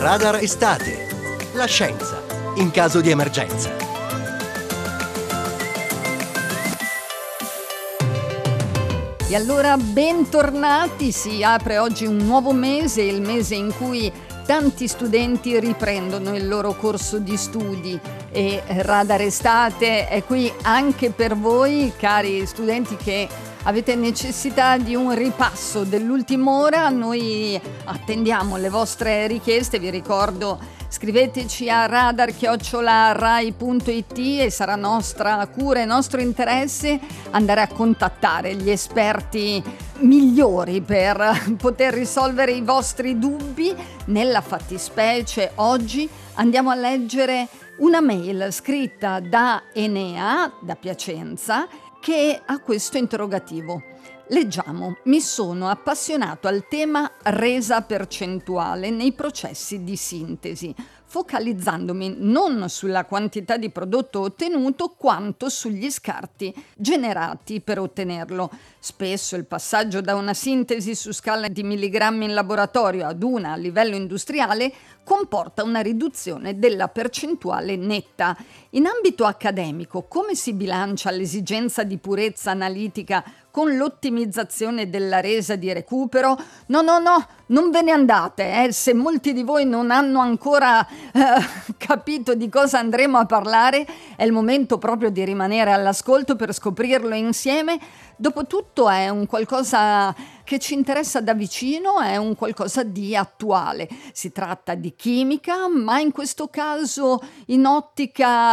Radar Estate. La scienza in caso di emergenza. E allora bentornati, si apre oggi un nuovo mese, il mese in cui tanti studenti riprendono il loro corso di studi e Radar Estate è qui anche per voi, cari studenti che avete necessità di un ripasso dell'ultima ora. Noi attendiamo le vostre richieste, vi ricordo scriveteci a radar@rai.it e sarà nostra cura e nostro interesse andare a contattare gli esperti migliori per poter risolvere i vostri dubbi. Nella fattispecie oggi andiamo a leggere una mail scritta da Enea, da Piacenza, che ha questo interrogativo. Leggiamo: mi sono appassionato al tema resa percentuale nei processi di sintesi, focalizzandomi non sulla quantità di prodotto ottenuto quanto sugli scarti generati per ottenerlo. Spesso il passaggio da una sintesi su scala di milligrammi in laboratorio ad una a livello industriale comporta una riduzione della percentuale netta. In ambito accademico, come si bilancia l'esigenza di purezza analitica con l'ottimizzazione della resa di recupero? No, non ve ne andate, se molti di voi non hanno ancora capito di cosa andremo a parlare, è il momento proprio di rimanere all'ascolto per scoprirlo insieme. Dopotutto è un qualcosa che ci interessa da vicino, è un qualcosa di attuale. Si tratta di chimica, ma in questo caso in ottica